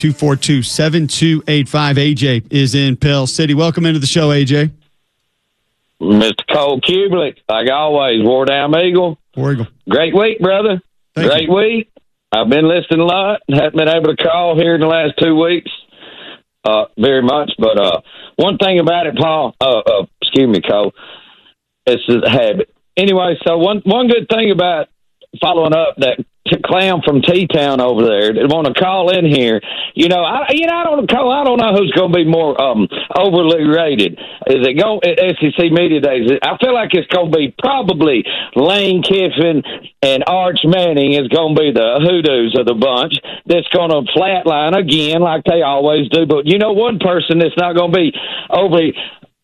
242-7285. AJ is in Pell City. Welcome into the show, AJ. Mr. Cole Kublik, like always, War Down Eagle. War Eagle. Great week, brother. Great week. I've been listening a lot. Haven't been able to call here in the last 2 weeks very much. But one thing about it, Paul, excuse me, Cole, it's a habit. Anyway, so one good thing about following up that clown from T-Town over there that want to call in here. I don't know who's going to be more overly rated. Is it going at SEC Media Days? I feel like it's going to be probably Lane Kiffin and Arch Manning is going to be the hoodoos of the bunch. That's going to flatline again like they always do. But one person that's not going to be overly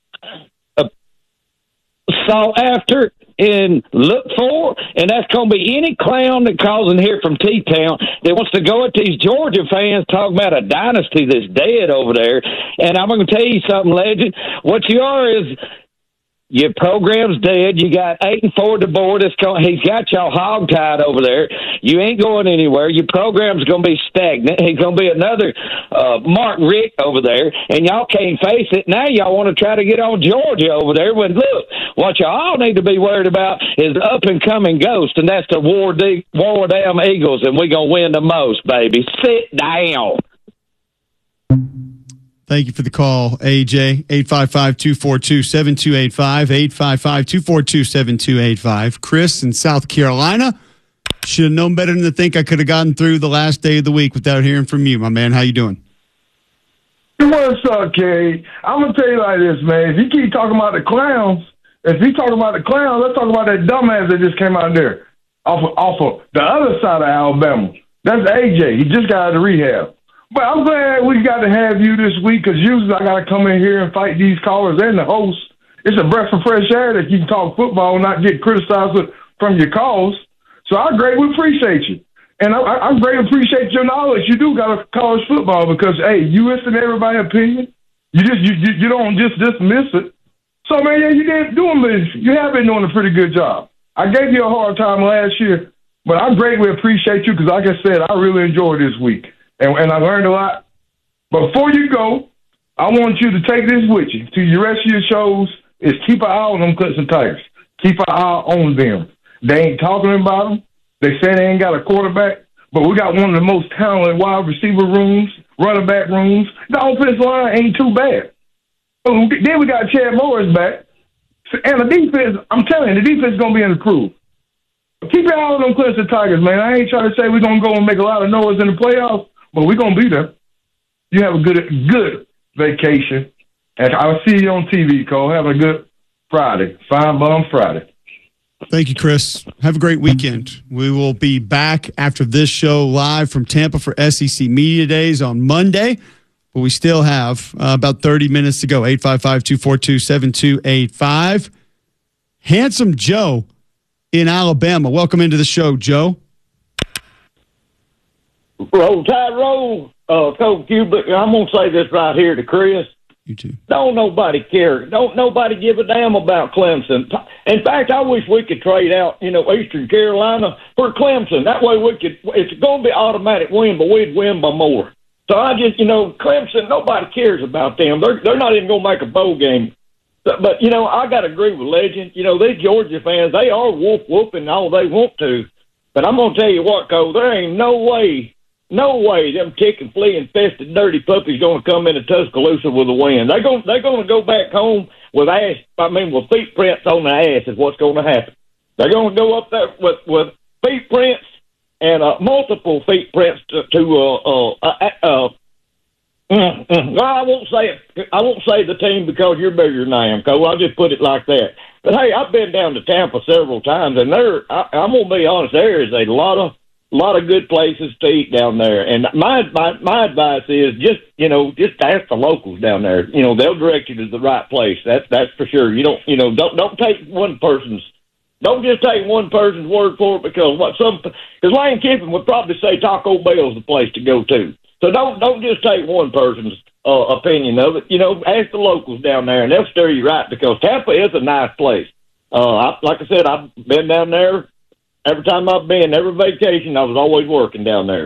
sought after and look for, and that's going to be any clown that calls in here from T-Town that wants to go at these Georgia fans talking about a dynasty that's dead over there. And I'm going to tell you something, Legend. What you are is your program's dead. You got 8-4 to board. He's got y'all hogtied over there. You ain't going anywhere. Your program's going to be stagnant. He's going to be another Mark Richt over there, and y'all can't face it. Now y'all want to try to get on Georgia over there. When look, what y'all all need to be worried about is the up-and-coming ghost, and that's the War Damn Eagles, and we're going to win the most, baby. Sit down. Thank you for the call, AJ. 855-242-7285. 855-242-7285. Chris in South Carolina. Should have known better than to think I could have gotten through the last day of the week without hearing from you, my man. How you doing? What's up, Kay? I'm going to tell you like this, man. If you keep talking about the clowns, let's talk about that dumbass that just came out there off of the other side of Alabama. That's AJ. He just got out of rehab. But I'm glad we got to have you this week because usually I got to come in here and fight these callers and the host. It's a breath of fresh air that you can talk football and not get criticized from your calls. So I greatly appreciate you. And I greatly appreciate your knowledge. You do got to college football because, hey, you listen to everybody's opinion. You don't just dismiss it. So, man, yeah, you have been doing a pretty good job. I gave you a hard time last year, but I greatly appreciate you because, like I said, I really enjoyed this week. And I learned a lot. But before you go, I want you to take this with you to your rest of your shows is keep an eye on them Clemson Tigers. Keep an eye on them. They ain't talking about them. They say they ain't got a quarterback, but we got one of the most talented wide receiver rooms, running back rooms. The offensive line ain't too bad. Then we got Chad Morris back. And the defense, I'm telling you, the defense is going to be improved. Keep your eye on them Clemson Tigers, man. I ain't trying to say we're going to go and make a lot of noise in the playoffs, but we're going to be there. You have a good vacation. And I'll see you on TV, Cole. Have a good Friday. Fine Bum Friday. Thank you, Chris. Have a great weekend. We will be back after this show live from Tampa for SEC Media Days on Monday, but we still have about 30 minutes to go. 855-242-7285. Handsome Joe in Alabama. Welcome into the show, Joe. Roll Tide, roll. Coach Kublik, I'm going to say this right here to Chris. You too. Don't nobody care. Don't nobody give a damn about Clemson. In fact, I wish we could trade out, Eastern Carolina for Clemson. That way it's going to be automatic win, but we'd win by more. So I just, Clemson, nobody cares about them. They're not even going to make a bowl game. But I got to agree with Legend. These Georgia fans, they are whooping all they want to. But I'm going to tell you what, Cole, there ain't no way them tick and flea infested dirty puppies going to come into Tuscaloosa with a win. They're going to go back home with with feet prints on their ass is what's going to happen. They're going to go up there with feet prints and multiple feet prints I won't say the team because you're bigger than I am, Cole. I'll just put it like that. But hey, I've been down to Tampa several times, and I'm going to be honest, there is a lot of good places to eat down there. And my advice is just ask the locals down there. They'll direct you to the right place. That's for sure. You don't take don't just take one person's word for it because Lane Kiffin would probably say Taco Bell's the place to go to. So don't just take one person's opinion of it. Ask the locals down there and they'll steer you right because Tampa is a nice place. Like I said, I've been down there. Every time I've been, every vacation, I was always working down there.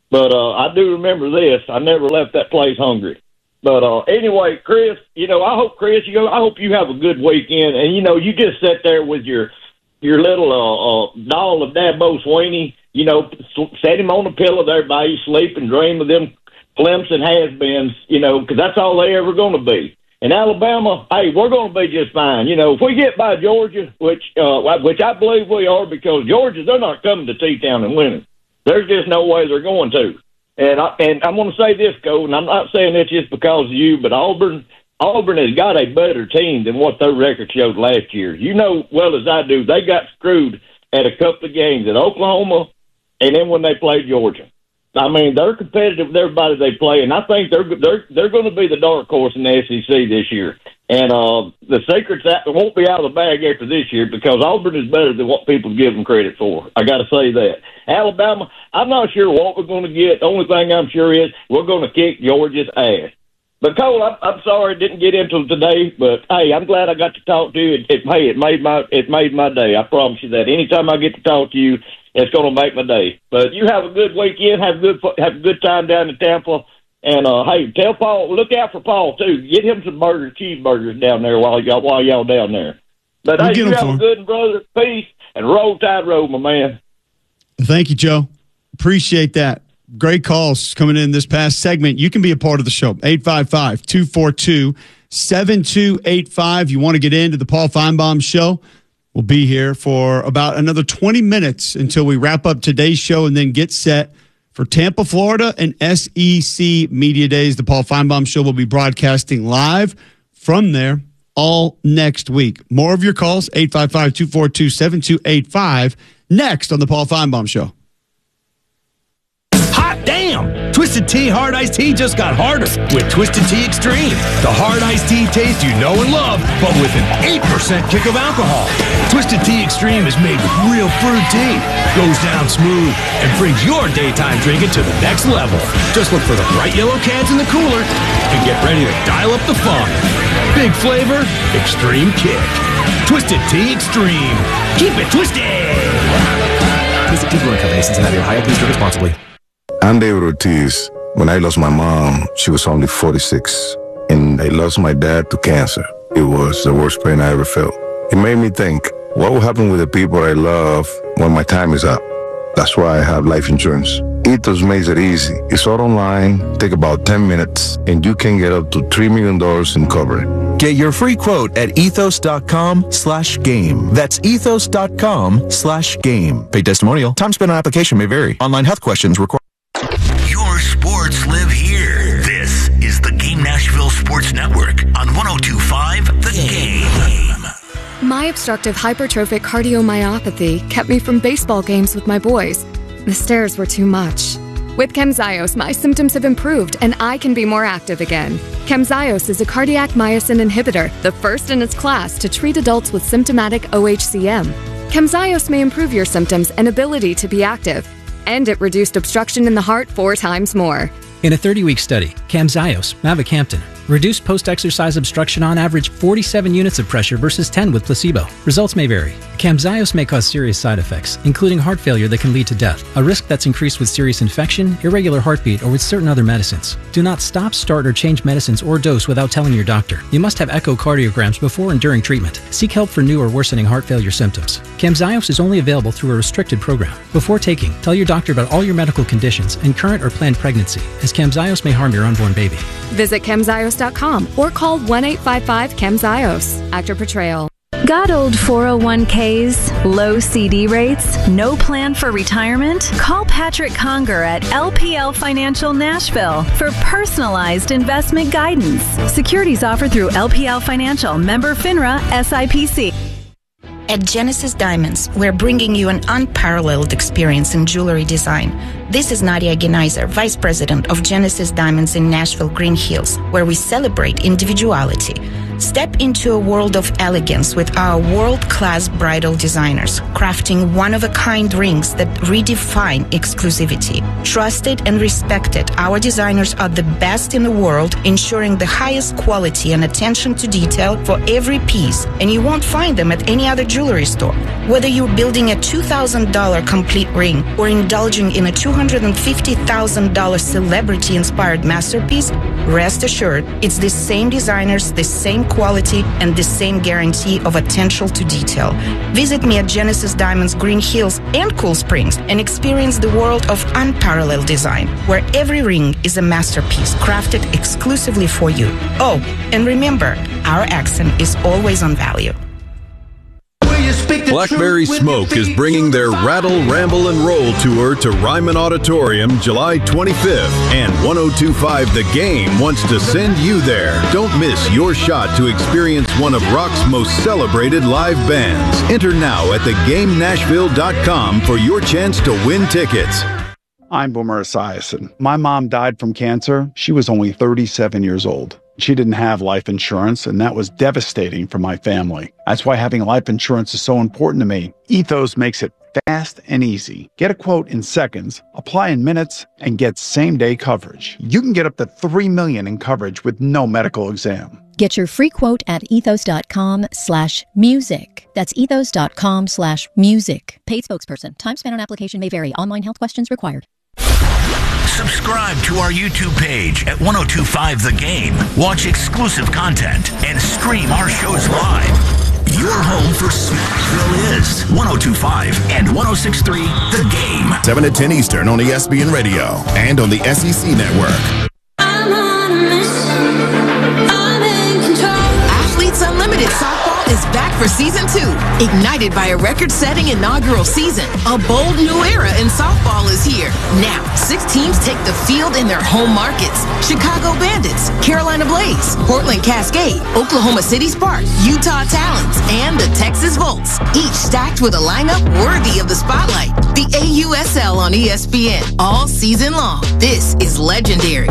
But I do remember this. I never left that place hungry. But anyway, Chris, I hope you have a good weekend. And, you just sit there with your little doll of Dabo Swinney, set him on the pillow there by you, sleep and dream of them Clemson has-beens, because that's all they ever going to be. And Alabama, hey, we're going to be just fine. If we get by Georgia, which I believe we are, because Georgia, they're not coming to T-Town and winning. There's just no way they're going to. And I'm going to say this, Cole, and I'm not saying it's just because of you, but Auburn has got a better team than what their record showed last year. You know well as I do, they got screwed at a couple of games at Oklahoma and then when they played Georgia. I mean, they're competitive with everybody they play, and I think they're going to be the dark horse in the SEC this year. And the secrets won't be out of the bag after this year because Auburn is better than what people give them credit for. I got to say that. Alabama, I'm not sure what we're going to get. The only thing I'm sure is we're going to kick Georgia's ass. But Cole, I'm sorry I didn't get into it today, but hey, I'm glad I got to talk to you. It made my day. I promise you that. Anytime I get to talk to you, it's going to make my day. But you have a good weekend. Have a good time down in Tampa. And hey, tell Paul, look out for Paul too. Get him some cheeseburgers down there while y'all down there. But hey, you have a good brother. Peace and roll tide, roll, my man. Thank you, Joe. Appreciate that. Great calls coming in this past segment. You can be a part of the show. 855-242-7285. You want to get into the Paul Feinbaum Show? We'll be here for about another 20 minutes until we wrap up today's show and then get set for Tampa, Florida and SEC Media Days. The Paul Feinbaum Show will be broadcasting live from there all next week. More of your calls, 855-242-7285, next on the Paul Feinbaum Show. Hot damn! Twisted Tea Hard Iced Tea just got harder with Twisted Tea Extreme. The hard iced tea taste you know and love, but with an 8% kick of alcohol. Twisted Tea Extreme is made with real fruit tea, goes down smooth, and brings your daytime drinking to the next level. Just look for the bright yellow cans in the cooler and get ready to dial up the fun. Big flavor, extreme kick. Twisted Tea Extreme. Keep it twisted! Visit Tea Brewing Company, Cincinnati, Ohio. Please drink responsibly. I'm David Ortiz. When I lost my mom, she was only 46. And I lost my dad to cancer. It was the worst pain I ever felt. It made me think, what will happen with the people I love when my time is up? That's why I have life insurance. Ethos makes it easy. It's all online, take about 10 minutes, and you can get up to $3 million in coverage. Get your free quote at ethos.com/game. That's ethos.com/game. Paid testimonial. Time spent on application may vary. Online health questions require. Your sports live here. This is the Game Nashville Sports Network on 102.5 The Game. My obstructive hypertrophic cardiomyopathy kept me from baseball games with my boys. The stairs were too much. With Camzyos, my symptoms have improved and I can be more active again. Camzyos is a cardiac myosin inhibitor, the first in its class to treat adults with symptomatic OHCM. Camzyos may improve your symptoms and ability to be active. And it reduced obstruction in the heart 4 times more. In a 30-week study, Camzyos, mavacamten, reduced post-exercise obstruction on average 47 units of pressure versus 10 with placebo. Results may vary. Camzyos may cause serious side effects, including heart failure that can lead to death, a risk that's increased with serious infection, irregular heartbeat, or with certain other medicines. Do not stop, start, or change medicines or dose without telling your doctor. You must have echocardiograms before and during treatment. Seek help for new or worsening heart failure symptoms. Camzyos is only available through a restricted program. Before taking, tell your doctor about all your medical conditions and current or planned pregnancy, as Camzyos may harm your unborn baby. Visit Camzyos.com or call 1-855-CAMZYOS. Actor Portrayal. Got old 401ks, low CD rates, no plan for retirement? Call Patrick Conger at LPL Financial Nashville for personalized investment guidance. Securities offered through LPL Financial, member FINRA, SIPC. At Genesis Diamonds, we're bringing you an unparalleled experience in jewelry design. This is Nadia Genaiser, Vice President of Genesis Diamonds in Nashville, Green Hills, where we celebrate individuality. Step into a world of elegance with our world-class bridal designers, crafting one-of-a-kind rings that redefine exclusivity. Trusted and respected, our designers are the best in the world, ensuring the highest quality and attention to detail for every piece, and you won't find them at any other jewelry store. Whether you're building a $2,000 complete ring or indulging in a $250,000 celebrity-inspired masterpiece, rest assured, it's the same designers, the same quality, and the same guarantee of attention to detail. Visit me at Genesis Diamonds Green Hills and Cool Springs and experience the world of unparalleled design, where every ring is a masterpiece crafted exclusively for you. Oh, and remember, our accent is always on value. Blackberry Smoke is bringing their Rattle, Ramble, and Roll tour to Ryman Auditorium July 25th, and 102.5 The Game wants to send you there. Don't miss your shot to experience one of rock's most celebrated live bands. Enter now at thegamenashville.com for your chance to win tickets. I'm Boomer Esiason. My mom died from cancer. She was only 37 years old. She didn't have life insurance, and that was devastating for my family. That's why having life insurance is so important to me. Ethos makes it fast and easy. Get a quote in seconds, apply in minutes, and get same-day coverage. You can get up to $3 million in coverage with no medical exam. Get your free quote at ethos.com/music. That's ethos.com/music. Paid spokesperson. Time spent on application may vary. Online health questions required. Subscribe to our YouTube page at 102.5 The Game. Watch exclusive content and stream our shows live. Your home for Smashville is 102.5 and 106.3 The Game. 7 to 10 Eastern on ESPN Radio and on the SEC Network. Athletes Unlimited Softball is back for Season 2. Ignited by a record-setting inaugural season, a bold new era in softball is here. Now, 6 teams take the field in their home markets. Chicago Bandits, Carolina Blaze, Portland Cascade, Oklahoma City Sparks, Utah Talons, and the Texas Volts. Each stacked with a lineup worthy of the spotlight. The AUSL on ESPN all season long. This is legendary.